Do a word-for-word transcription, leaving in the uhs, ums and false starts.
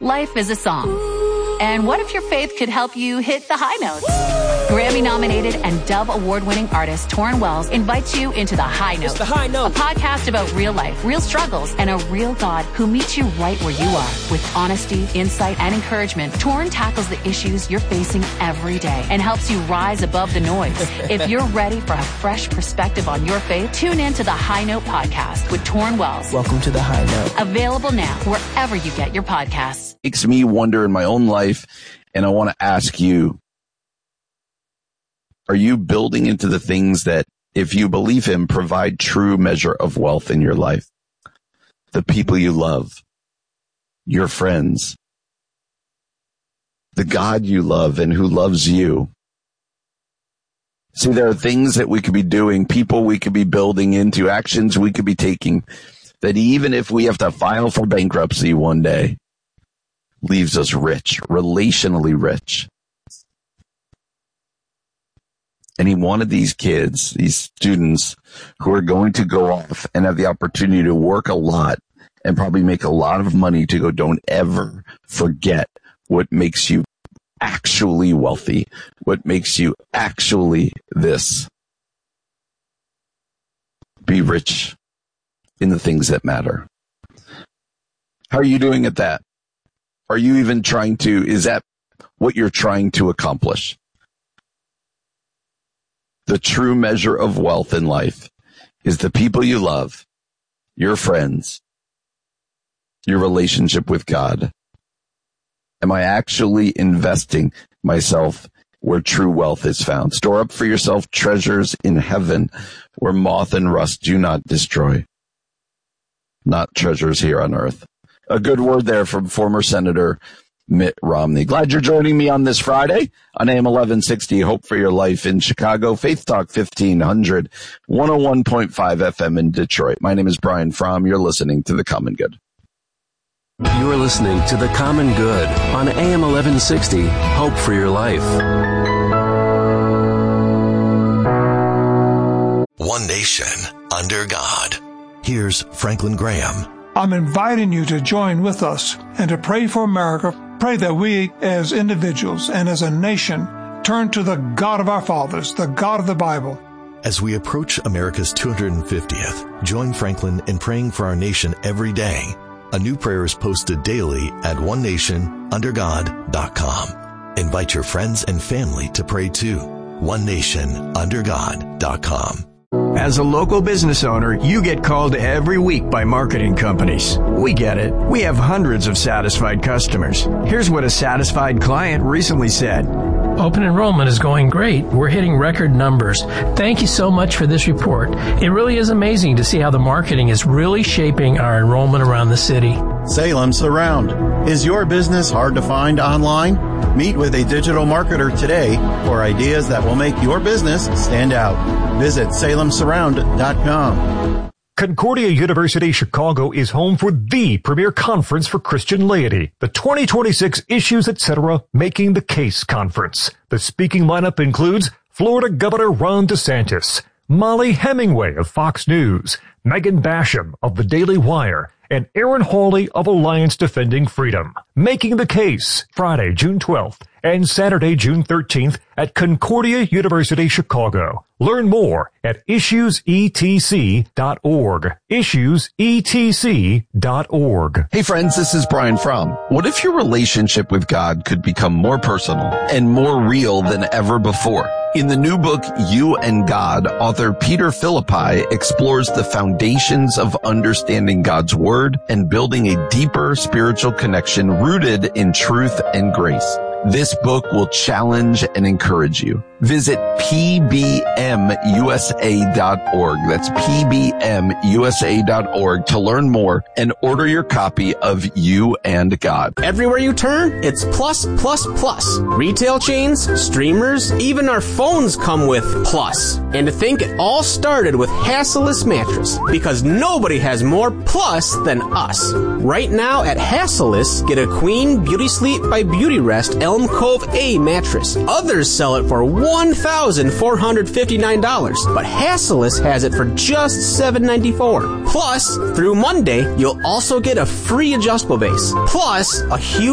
Life is a song. And what if your faith could help you hit the high notes? Grammy-nominated and Dove Award-winning artist Torrin Wells invites you into The High Note. It's The High Note. A podcast about real life, real struggles, and a real God who meets you right where you are. With honesty, insight, and encouragement, Torrin tackles the issues you're facing every day and helps you rise above the noise. If you're ready for a fresh perspective on your faith, tune in to The High Note podcast with Torrin Wells. Welcome to The High Note. Available now wherever you get your podcasts. Makes me wonder in my own life, and I want to ask you, are you building into the things that, if you believe him, provide true measure of wealth in your life? The people you love, your friends, the God you love and who loves you. See, there are things that we could be doing, people we could be building into, actions we could be taking, that even if we have to file for bankruptcy one day, leaves us rich, relationally rich. And he wanted these kids, these students who are going to go off and have the opportunity to work a lot and probably make a lot of money to go, don't ever forget what makes you actually wealthy, what makes you actually this. Be rich in the things that matter. How are you doing at that? Are you even trying to, is that what you're trying to accomplish? The true measure of wealth in life is the people you love, your friends, your relationship with God. Am I actually investing myself where true wealth is found? Store up for yourself treasures in heaven where moth and rust do not destroy. Not treasures here on earth. A good word there from former Senator Mitt Romney. Glad you're joining me on this Friday on A M eleven sixty, Hope for Your Life in Chicago, Faith Talk fifteen hundred, one oh one point five F M in Detroit. My name is Brian Fromm. You're listening to The Common Good. You are listening to The Common Good on A M eleven sixty, Hope for Your Life. One nation under God. Here's Franklin Graham. I'm inviting you to join with us and to pray for America. Pray that we as individuals and as a nation turn to the God of our fathers, the God of the Bible. As we approach America's two hundred fiftieth, join Franklin in praying for our nation every day. A new prayer is posted daily at one nation under god dot com. Invite your friends and family to pray too. one nation under god dot com. As a local business owner, you get called every week by marketing companies. We get it. We have hundreds of satisfied customers. Here's what a satisfied client recently said. Open enrollment is going great. We're hitting record numbers. Thank you so much for this report. It really is amazing to see how the marketing is really shaping our enrollment around the city. Salem Surround. Is your business hard to find online? Meet with a digital marketer today for ideas that will make your business stand out. Visit salem surround dot com. Concordia University Chicago is home for the premier conference for Christian laity, the twenty twenty-six Issues, et cetera. Making the Case Conference. The speaking lineup includes Florida Governor Ron DeSantis, Molly Hemingway of Fox News, Megan Basham of The Daily Wire, and Aaron Hawley of Alliance Defending Freedom. Making the Case, Friday, June twelfth and Saturday, June thirteenth at Concordia University Chicago. Learn more at issues e t c dot org. issues e t c dot org. Hey friends, this is Brian Fromm. What if your relationship with God could become more personal and more real than ever before? In the new book, You and God, author Peter Philippi explores the foundations of understanding God's Word and building a deeper spiritual connection rooted in truth and grace. This book will challenge and encourage you. Visit p b m u s a dot org. That's p b m u s a dot org to learn more and order your copy of You and God. Everywhere you turn, it's plus, plus, plus. Retail chains, streamers, even our phones come with plus. And to think it all started with Hassellus Mattress, because nobody has more plus than us. Right now at Hassellus, get a Queen Beauty Sleep by Beauty Rest Elm Cove A mattress. Others sell it for one thousand four hundred fifty-nine dollars, but Hassellus has it for just seven hundred ninety-four dollars. Plus, through Monday, you'll also get a free adjustable base, plus a huge